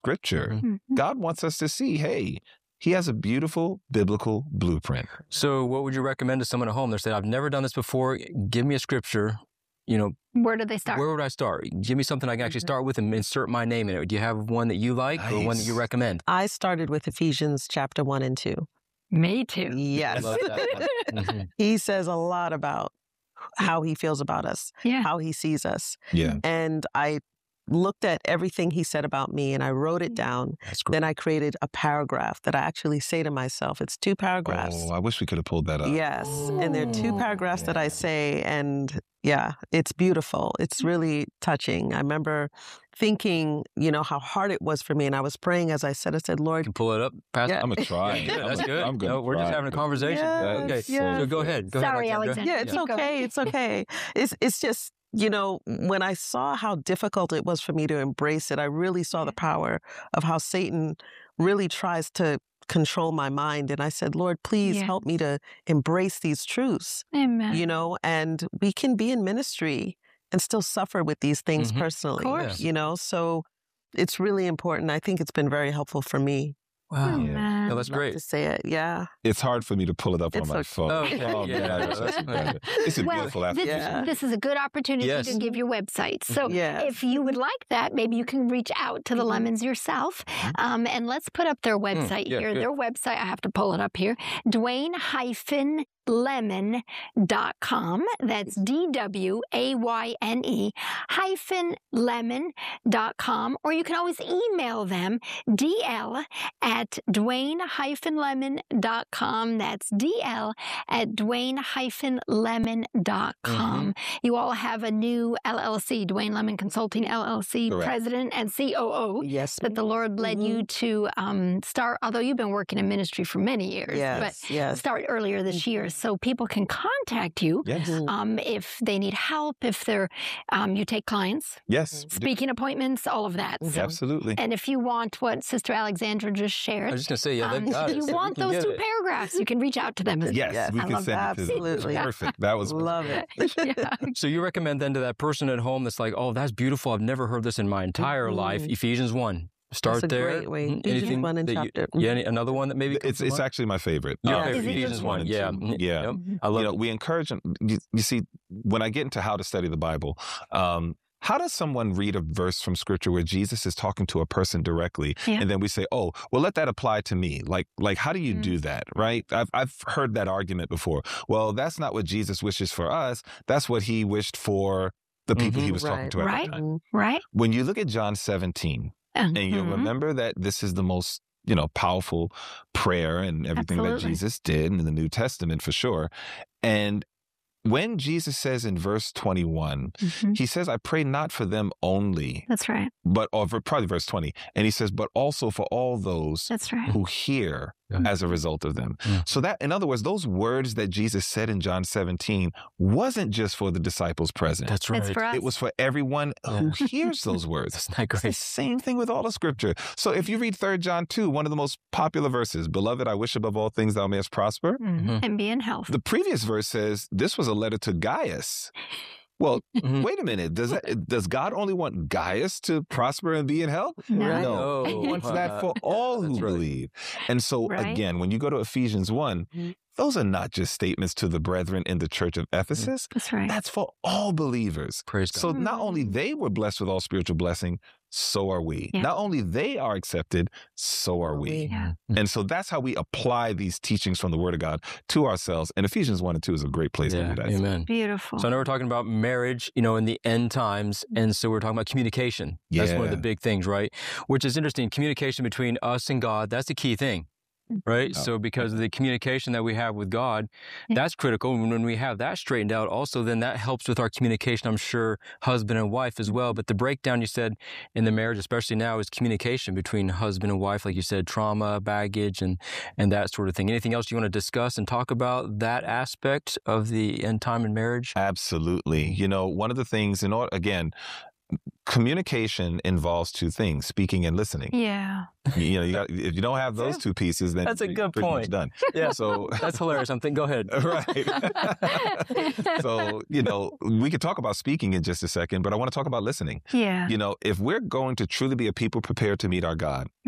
Scripture. Mm-hmm. God wants us to see, hey, he has a beautiful biblical blueprint. So what would you recommend to someone at home that said, I've never done this before, give me a scripture, Where do they start? where would I start? Give me something I can actually start with and insert my name in it. Do you have one that you like or one that you recommend? I started with Ephesians chapter 1 and 2. Me too. Yes. Love that one. Mhm. He says a lot about how he feels about us, Yeah. how he sees us. Yeah. And I looked at everything he said about me and I wrote it down. That's great. Then I created a paragraph that I actually say to myself. It's 2 paragraphs. Oh, I wish we could have pulled that up. Yes. And there are 2 paragraphs that I say, and yeah, it's beautiful. It's really touching. I remember thinking, how hard it was for me. And I was praying as I said, Lord, You can pull it up, Pastor. Yeah. I'm going to try. Good, that's good. I'm gonna No, we're just try. having a conversation. Yes, Okay, yes. so go ahead. Go Sorry, ahead, Alexandra. yeah, it's Keep going. okay. It's okay. It's just, when I saw how difficult it was for me to embrace it, I really saw the power of how Satan really tries to control my mind. And I said, Lord, please Yeah. help me to embrace these truths, Amen. and we can be in ministry and still suffer with these things Mhm. personally, Of course. so it's really important. I think it's been very helpful for me. Wow. Amen. No, that's Love great. to say it. Yeah. It's hard for me to pull it up on It's my okay. phone. Okay, Oh, yeah, man, I wish I that's could fine. have it. It's a Well, beautiful this, application. Yeah. this is a good opportunity Yes. to give your website. So Yes. if you would like that, maybe you can reach out to the Lemons yourself. And let's put up their website yeah, here. good. Their website, I have to pull it up here, Dwayne-lemon.com. That's DWAYNE -lemon.com. Or you can always email them, DL@Dwayne-lemon.com. That's DL@Dwayne-lemon.com. You all have a new LLC, Dwayne Lemon Consulting LLC, Correct. president and COO. Yes. That the Lord led you to start, although you've been working in ministry for many years, Yes. but Yes. start earlier this year so people can contact you Yes. if they need help, if they're, you take clients, Yes. speaking appointments, all of that. So, Absolutely. and if you want what Sister Alexandra just I shared, was just going to say, yeah, they've got if it. you so we want can those get 2 it. paragraphs, you can reach out to them. Yes, Yes. we I can love send that. it to them. Absolutely. Perfect. That was Love it. Yeah. So you recommend then to that person at home that's like, oh, that's beautiful. I've never heard this in my entire life. Ephesians 1. Start That's a there. great way. Mhm. Ephesians Anything 1 and that chapter. another one that maybe comes to It's mind? actually my favorite. Your Yeah. favorite, Is it Ephesians just 1. and Yeah. 2. Mhm. Yeah. Yep. I love it. We encourage them. You see, when I get into how to study the Bible, how does someone read a verse from Scripture where Jesus is talking to a person directly, Yeah. and then we say, "Oh, well, let that apply to me"? Like, how do you do that? Right? I've heard that argument before. Well, that's not what Jesus wishes for us. That's what he wished for the people he was talking Right. to at Right. that time. Right? When you look at John 17, and you'll Mhm. remember that this is the most powerful prayer and everything that Absolutely. Jesus did in the New Testament for sure. And when Jesus says in verse 21, Mhm. he says, I pray not for them only, That's right. probably verse 20. And he says, but also for all those That's right. who hear Yeah. as a result of them. Yeah. So that, in other words, those words that Jesus said in John 17 wasn't just for the disciples present. That's right. It's for us. It was for everyone who hears those words. That's not It's the great. same thing with all the Scripture. So if you read 3 John 2, one of the most popular verses, Beloved, I wish above all things thou mayest prosper. Mhm. And be in health. The previous verse says this was a letter to Gaius. Well, Mhm. wait a minute. Does God only want Gaius to prosper and be in health? No. Right. No, he wants that for all who That's right. believe. And so, Right. again, when you go to Ephesians 1, Mhm. those are not just statements to the brethren in the church of Ephesus. That's right. That's for all believers. Praise God. So not only they were blessed with all spiritual blessing, so are we. Yeah. Not only they are accepted, so are we. Yeah. And so that's how we apply these teachings from the Word of God to ourselves. And Ephesians 1 and 2 is a great place to Yeah. do that. Amen. Beautiful. So I know we're talking about marriage, in the end times. And so we're talking about communication. That's one of the Yeah. big things, right? Which is interesting. Communication between us and God, that's the key thing, right? Oh. So because of the communication that we have with God, Yeah. that's critical. And when we have that straightened out, also then that helps with our communication, I'm sure, husband and wife as well. But the breakdown you said in the marriage, especially now, is communication between husband and wife, like you said, trauma, baggage, and that sort of thing. Anything else you want to discuss and talk about that aspect of the end time in marriage? Absolutely. One of the things, again, communication involves two things: speaking and listening. Yeah. If you don't have those two pieces, then That's a good pretty point. much done. Yeah. So That's hilarious. Go ahead. right. So, we could talk about speaking in just a second, but I want to talk about listening. Yeah. If we're going to truly be a people prepared to meet our God,